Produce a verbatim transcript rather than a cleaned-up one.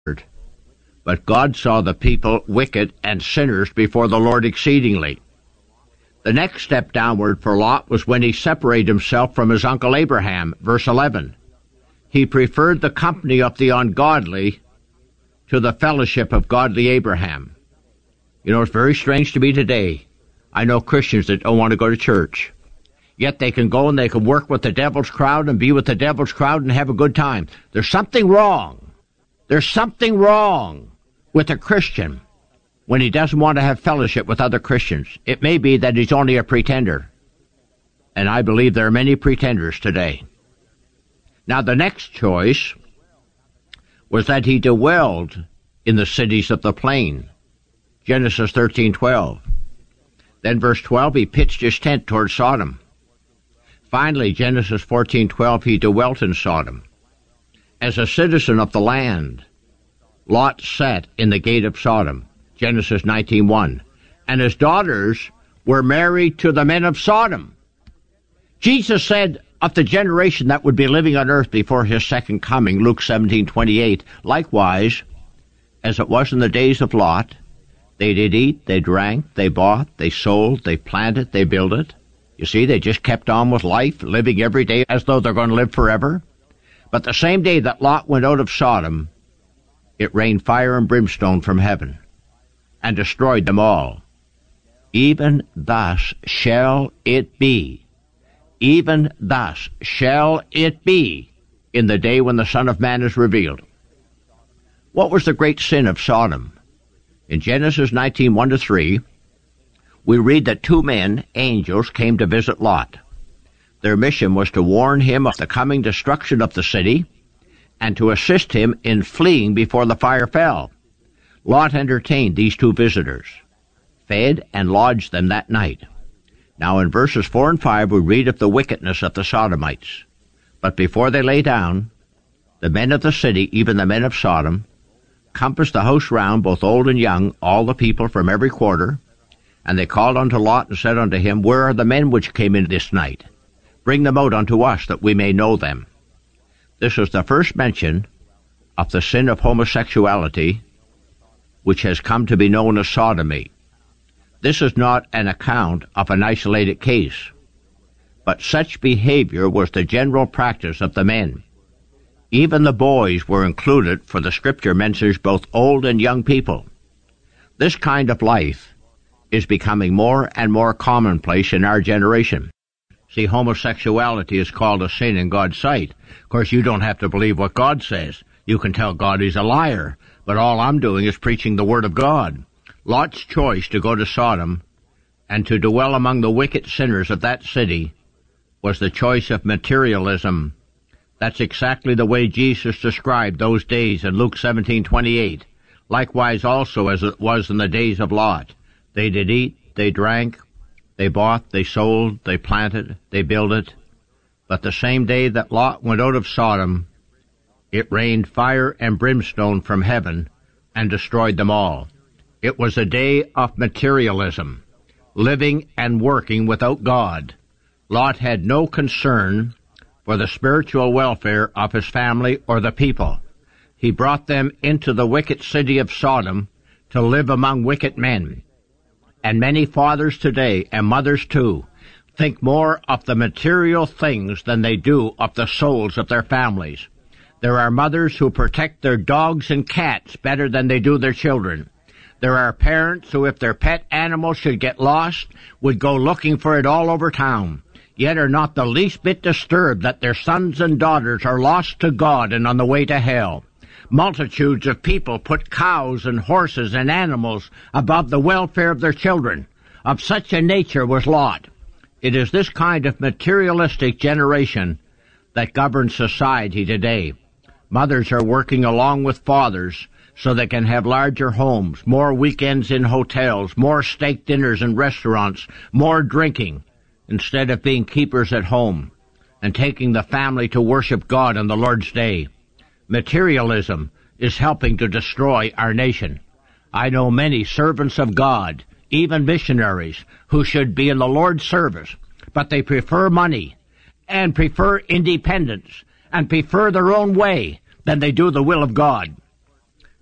But God saw the people wicked and sinners before the Lord exceedingly. The next step downward for Lot was when he separated himself from his uncle Abraham, verse eleven. He preferred the company of the ungodly to the fellowship of godly Abraham. You know, it's very strange to me today. I know Christians that don't want to go to church. Yet they can go and they can work with the devil's crowd and be with the devil's crowd and have a good time. There's something wrong. There's something wrong with a Christian when he doesn't want to have fellowship with other Christians. It may be that he's only a pretender. And I believe there are many pretenders today. Now the next choice was that he dwelled in the cities of the plain. Genesis thirteen twelve. Then verse twelve, he pitched his tent toward Sodom. Finally, Genesis fourteen twelve, he dwelt in Sodom. As a citizen of the land, Lot sat in the gate of Sodom. Genesis nineteen one. And his daughters were married to the men of Sodom. Jesus said of the generation that would be living on earth before his second coming, Luke seventeen twenty-eight, likewise, as it was in the days of Lot, they did eat, they drank, they bought, they sold, they planted, they builded. You see, they just kept on with life, living every day as though they're going to live forever. But the same day that Lot went out of Sodom, it rained fire and brimstone from heaven and destroyed them all. Even thus shall it be. Even thus shall it be in the day when the Son of Man is revealed. What was the great sin of Sodom? In Genesis nineteen one to three, we read that two men, angels, came to visit Lot. Their mission was to warn him of the coming destruction of the city and to assist him in fleeing before the fire fell. Lot entertained these two visitors, fed and lodged them that night. Now in verses four and five we read of the wickedness of the Sodomites. But before they lay down, the men of the city, even the men of Sodom, compassed the house round, both old and young, all the people from every quarter. And they called unto Lot and said unto him, Where are the men which came in this night? Bring them out unto us, that we may know them. This was the first mention of the sin of homosexuality, which has come to be known as sodomy. This is not an account of an isolated case, but such behavior was the general practice of the men. Even the boys were included, for the Scripture mentions both old and young people. This kind of life is becoming more and more commonplace in our generation. See, homosexuality is called a sin in God's sight. Of course, you don't have to believe what God says. You can tell God he's a liar. But all I'm doing is preaching the Word of God. Lot's choice to go to Sodom and to dwell among the wicked sinners of that city was the choice of materialism. That's exactly the way Jesus described those days in Luke seventeen twenty-eight. Likewise also as it was in the days of Lot. They did eat, they drank, they bought, they sold, they planted, they builded. But the same day that Lot went out of Sodom, it rained fire and brimstone from heaven and destroyed them all. It was a day of materialism, living and working without God. Lot had no concern for the spiritual welfare of his family or the people. He brought them into the wicked city of Sodom to live among wicked men. And many fathers today, and mothers too, think more of the material things than they do of the souls of their families. There are mothers who protect their dogs and cats better than they do their children. There are parents who, if their pet animal should get lost, would go looking for it all over town, yet are not the least bit disturbed that their sons and daughters are lost to God and on the way to hell. Multitudes of people put cows and horses and animals above the welfare of their children. Of such a nature was Lot. It is this kind of materialistic generation that governs society today. Mothers are working along with fathers so they can have larger homes, more weekends in hotels, more steak dinners in restaurants, more drinking, instead of being keepers at home and taking the family to worship God on the Lord's day. Materialism is helping to destroy our nation. I know many servants of God, even missionaries, who should be in the Lord's service, but they prefer money and prefer independence and prefer their own way than they do the will of God.